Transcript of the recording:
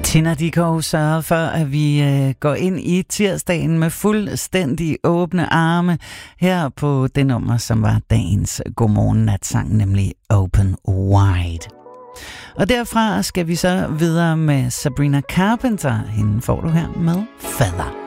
Tina Dickow sørger for, at vi går ind i tirsdagen med fuldstændig åbne arme her på det nummer, som var dagens Godmorgen Natsang, nemlig Open Wide. Og derfra skal vi så videre med Sabrina Carpenter. Hende får du her med Feather.